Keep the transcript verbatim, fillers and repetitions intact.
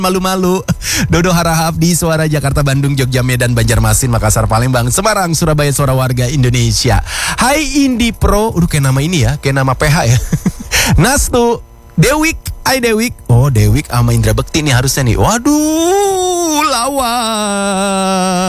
malu-malu. Dodo Harahap di Suara Jakarta, Bandung, Jogja, Medan, Banjarmasin, Makassar, Palembang, Semarang, Surabaya, suara warga Indonesia. Hai Indi Pro, udah kayak nama ini ya, kayak nama P H ya. Nastu, Dewik, hai Dewik. Oh Dewik sama Indra Bekti nih harusnya nih. Waduh, lawan.